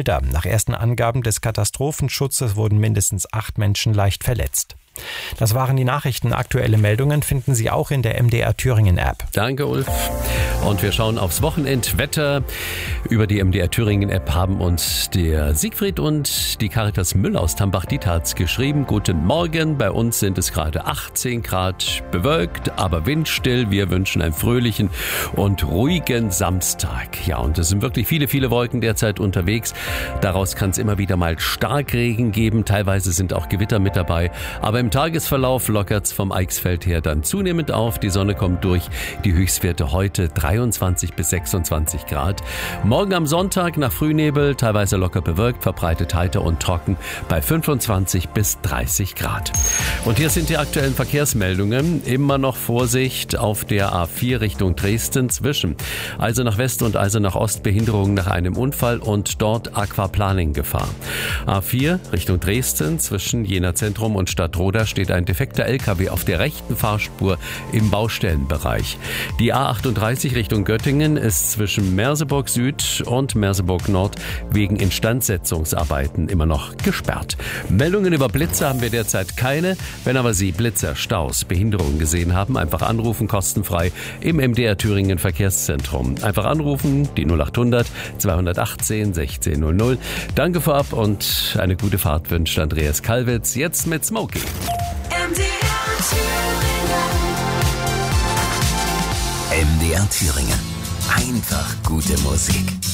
Fulda. Nach ersten Angaben des Katastrophenschutzes wurden mindestens 8 Menschen leicht verletzt. Das waren die Nachrichten. Aktuelle Meldungen finden Sie auch in der MDR Thüringen App. Danke, Ulf. Und wir schauen aufs Wochenendwetter. Über die MDR Thüringen App haben uns der Siegfried und die Caritas Müll aus Tambach-Dietharz geschrieben. Guten Morgen, bei uns sind es gerade 18 Grad, bewölkt, aber windstill. Wir wünschen einen fröhlichen und ruhigen Samstag. Ja, und es sind wirklich viele Wolken derzeit unterwegs. Daraus kann es immer wieder mal Starkregen geben. Teilweise sind auch Gewitter mit dabei. Aber im Tagesverlauf lockert es vom Eichsfeld her dann zunehmend auf. Die Sonne kommt durch. Die Höchstwerte heute 23 bis 26 Grad. Morgen am Sonntag nach Frühnebel teilweise locker bewölkt, verbreitet heiter und trocken bei 25 bis 30 Grad. Und hier sind die aktuellen Verkehrsmeldungen. Immer noch Vorsicht auf der A4 Richtung Dresden zwischen Eisenach West und Eisenach Ost, Behinderungen nach einem Unfall und dort Aquaplaning-Gefahr. A4 Richtung Dresden zwischen Jena Zentrum und Stadtroda steht ein defekter LKW auf der rechten Fahrspur im Baustellenbereich. Die A38 Richtung Göttingen ist zwischen Merseburg Süd und Merseburg Nord wegen Instandsetzungsarbeiten immer noch gesperrt. Meldungen über Blitze haben wir derzeit keine. Wenn aber Sie Blitzer, Staus, Behinderungen gesehen haben, einfach anrufen, kostenfrei im MDR Thüringen Verkehrszentrum. Einfach anrufen, die 0800 218 1600. Danke vorab und eine gute Fahrt wünscht Andreas Kalwitz. Jetzt mit Smokey. MDR Thüringen. Einfach gute Musik.